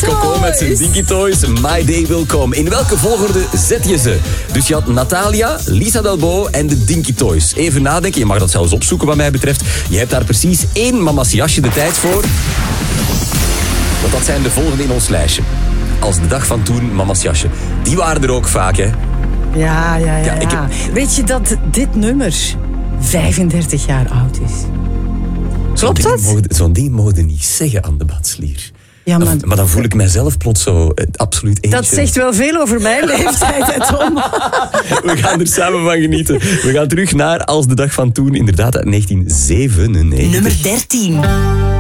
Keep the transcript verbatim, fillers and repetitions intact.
Coco met zijn Dinky Toys. My Day Will Come. In welke volgorde zet je ze? Dus je had Natalia, Lisa Delbo en de Dinky Toys. Even nadenken, je mag dat zelfs opzoeken wat mij betreft. Je hebt daar precies één mama's jasje de tijd voor. Want dat zijn de volgende in ons lijstje. Als de dag van toen, mama's jasje. Die waren er ook vaak, hè? Ja, ja, ja. Ja, ik ja. heb- Weet je dat dit nummer vijfendertig jaar oud is? Zo'n Klopt ding dat? mogen- Zo'n ding mogen we niet zeggen aan de badslier. Ja, Dan- maar- maar dan voel ik mijzelf plots zo eh, absoluut eentje. Dat zegt wel veel over mijn leeftijd, hè, Tom. We gaan er samen van genieten. We gaan terug naar Als de dag van toen, inderdaad uit negentien zevenennegentig. Nummer dertien.